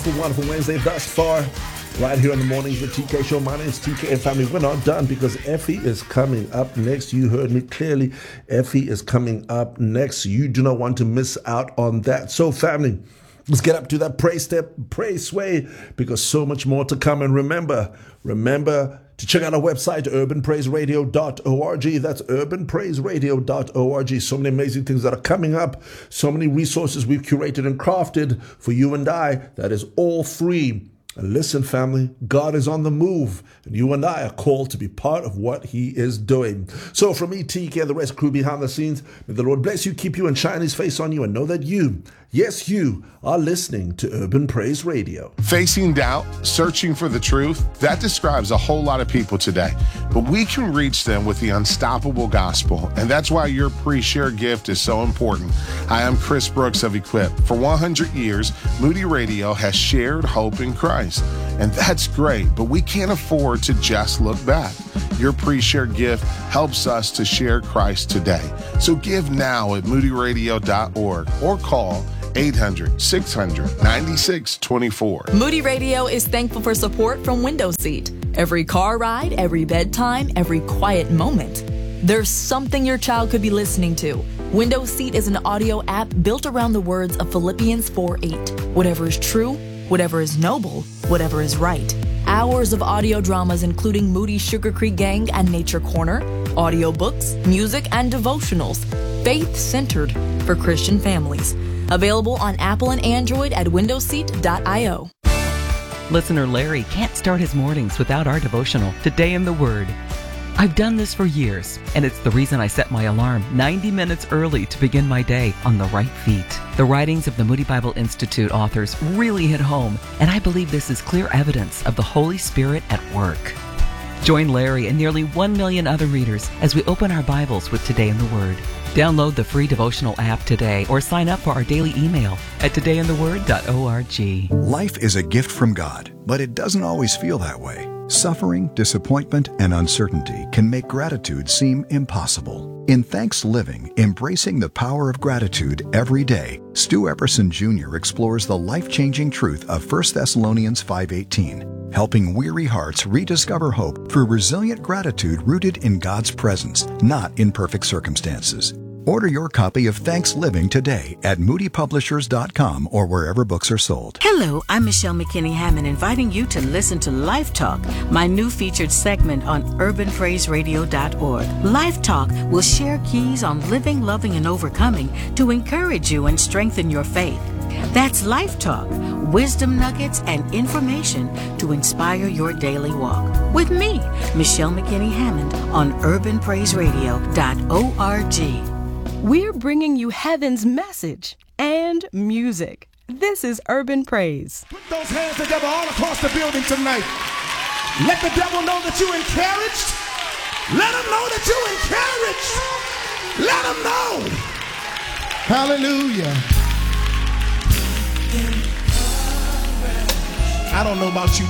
Wonderful Wednesday thus far, right here in the mornings with TK Show. My name is TK and family. We're not done because Effie is coming up next. You heard me clearly. Effie is coming up next. You do not want to miss out on that. So family, let's get up to that praise step, praise sway, because so much more to come. And remember to check out our website, urbanpraiseradio.org. That's urbanpraiseradio.org. So many amazing things that are coming up. So many resources we've curated and crafted for you and I. That is all free. And listen, family, God is on the move, and you and I are called to be part of what he is doing. So from me, TK, and the rest crew behind the scenes, may the Lord bless you, keep you, and shine his face on you, and know that you, yes, you, are listening to Urban Praise Radio. Facing doubt, searching for the truth, that describes a whole lot of people today. But we can reach them with the unstoppable gospel, and that's why your pre-share gift is so important. Hi, I'm Chris Brooks of Equip. For 100 years, Moody Radio has shared hope in Christ. And that's great, but we can't afford to just look back. Your pre-share gift helps us to share Christ today. So give now at moodyradio.org or call 800-600-9624. Moody Radio is thankful for support from Window Seat. Every car ride, every bedtime, every quiet moment. There's something your child could be listening to. Window Seat is an audio app built around the words of Philippians 4:8. Whatever is true, whatever is noble, whatever is right. Hours of audio dramas including Moody Sugar Creek Gang and Nature Corner, audiobooks, music, and devotionals, faith-centered for Christian families. Available on Apple and Android at windowseat.io. Listener Larry can't start his mornings without our devotional, Today in the Word. I've done this for years, and it's the reason I set my alarm 90 minutes early to begin my day on the right feet. The writings of the Moody Bible Institute authors really hit home, and I believe this is clear evidence of the Holy Spirit at work. Join Larry and nearly 1 million other readers as we open our Bibles with Today in the Word. Download the free devotional app today or sign up for our daily email at todayintheword.org. Life is a gift from God, but it doesn't always feel that way. Suffering, disappointment, and uncertainty can make gratitude seem impossible. In Thanks Living, Embracing the Power of Gratitude Every Day, Stu Epperson Jr. explores the life-changing truth of 1 Thessalonians 5:18, helping weary hearts rediscover hope through resilient gratitude rooted in God's presence, not in perfect circumstances. Order your copy of Thanks Living today at moodypublishers.com or wherever books are sold. Hello, I'm Michelle McKinney Hammond, inviting you to listen to Life Talk, my new featured segment on urbanpraiseradio.org. Life Talk will share keys on living, loving, and overcoming to encourage you and strengthen your faith. That's Life Talk, wisdom nuggets and information to inspire your daily walk. With me, Michelle McKinney Hammond on urbanpraiseradio.org. We're bringing you heaven's message and music. This is Urban Praise. Put those hands together all across the building tonight. Let the devil know that you're encouraged. Let him know that you're encouraged. Let him know. Hallelujah. I don't know about you,